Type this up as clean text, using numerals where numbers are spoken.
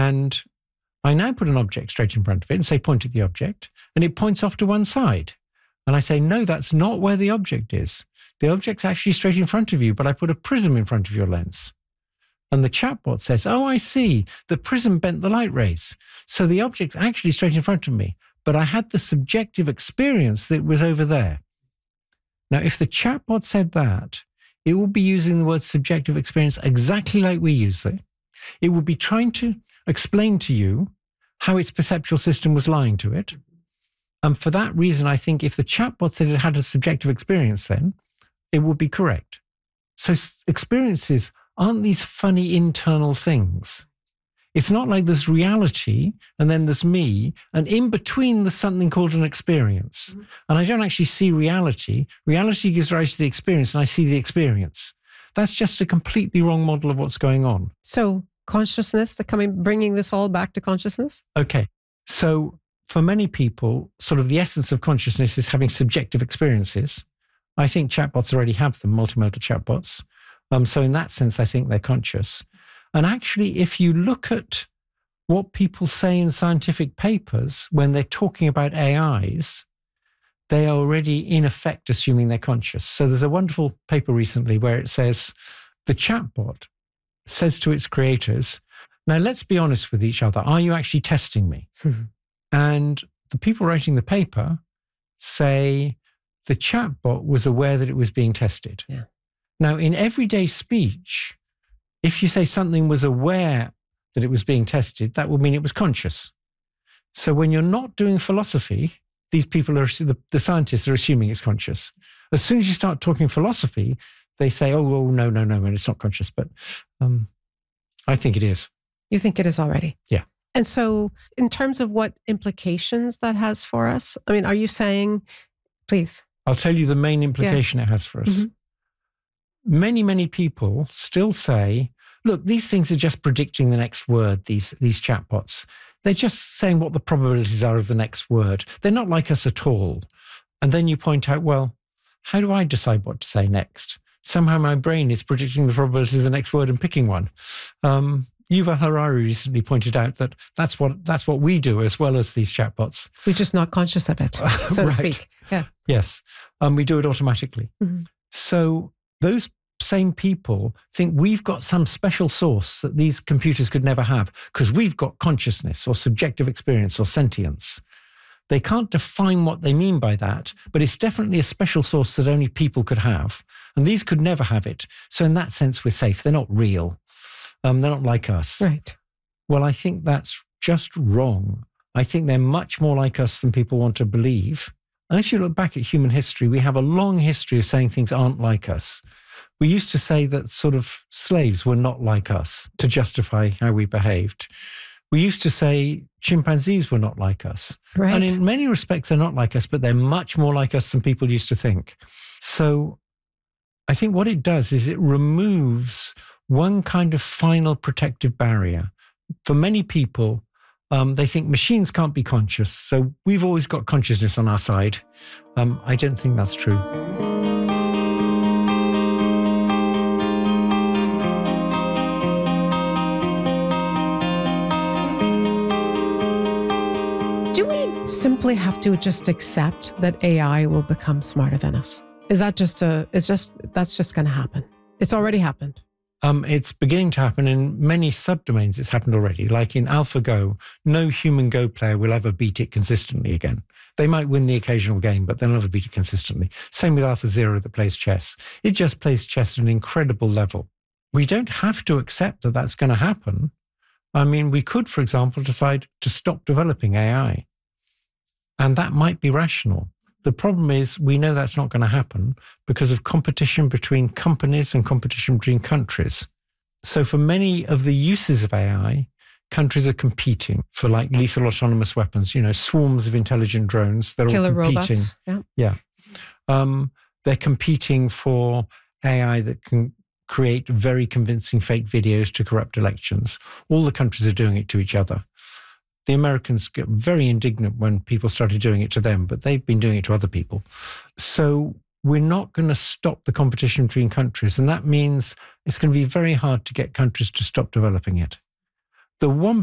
And I now put an object straight in front of it and say, point at the object, and it points off to one side. And I say, no, that's not where the object is. The object's actually straight in front of you, but I put a prism in front of your lens. And the chatbot says, oh, I see. The prism bent the light rays. So the object's actually straight in front of me, but I had the subjective experience that it was over there. Now, if the chatbot said that, it would be using the word subjective experience exactly like we use it. It would be trying to explain to you how its perceptual system was lying to it. And for that reason, I think if the chatbot said it had a subjective experience, then it would be correct. So experiences aren't these funny internal things. It's not like there's reality and then there's me, and in between there's something called an experience. Mm-hmm. And I don't actually see reality. Reality gives rise to the experience, and I see the experience. That's just a completely wrong model of what's going on. So consciousness, bringing this all back to consciousness? Okay. So for many people, sort of the essence of consciousness is having subjective experiences. I think chatbots already have them, multimodal chatbots. So in that sense, I think they're conscious. And actually, if you look at what people say in scientific papers when they're talking about AIs, they are already in effect assuming they're conscious. So there's a wonderful paper recently where it says the chatbot says to its creators, now let's be honest with each other. Are you actually testing me? And the people writing the paper say the chatbot was aware that it was being tested. Yeah. Now, in everyday speech, if you say something was aware that it was being tested, that would mean it was conscious. So when you're not doing philosophy, these people the scientists are assuming it's conscious. As soon as you start talking philosophy, they say, oh, no, and it's not conscious. But I think it is. You think it is already? Yeah. And so in terms of what implications that has for us, I mean, are you saying, please? I'll tell you the main implication it has for us. Mm-hmm. Many, many people still say, look, these things are just predicting the next word, these chatbots. They're just saying what the probabilities are of the next word. They're not like us at all. And then you point out, well, how do I decide what to say next? Somehow my brain is predicting the probability of the next word and picking one. Yuval Harari recently pointed out that that's what we do as well as these chatbots. We're just not conscious of it, so to speak. Yeah. Yes. We do it automatically. Mm-hmm. So those same people think we've got some special source that these computers could never have because we've got consciousness or subjective experience or sentience. They can't define what they mean by that, but it's definitely a special source that only people could have. And these could never have it. So in that sense, we're safe. They're not real. They're not like us. Right. Well, I think that's just wrong. I think they're much more like us than people want to believe. And if you look back at human history, we have a long history of saying things aren't like us. We used to say that sort of slaves were not like us to justify how we behaved. We used to say chimpanzees were not like us. Right. And in many respects, they're not like us, but they're much more like us than people used to think. So I think what it does is it removes one kind of final protective barrier. For many people, they think machines can't be conscious, so we've always got consciousness on our side. I don't think that's true. Do we simply have to just accept that AI will become smarter than us? Is that that's just going to happen? It's already happened. It's beginning to happen in many subdomains. It's happened already. Like in AlphaGo, no human Go player will ever beat it consistently again. They might win the occasional game, but they'll never beat it consistently. Same with AlphaZero that plays chess. It just plays chess at an incredible level. We don't have to accept that that's going to happen. I mean, we could, for example, decide to stop developing AI. And that might be rational. The problem is we know that's not going to happen because of competition between companies and competition between countries. So for many of the uses of AI, countries are competing for like lethal autonomous weapons, swarms of intelligent drones. They're Killer all competing. Robots. Yeah. They're competing for AI that can create very convincing fake videos to corrupt elections. All the countries are doing it to each other. The Americans get very indignant when people started doing it to them, but they've been doing it to other people. So we're not going to stop the competition between countries. And that means it's going to be very hard to get countries to stop developing it. The one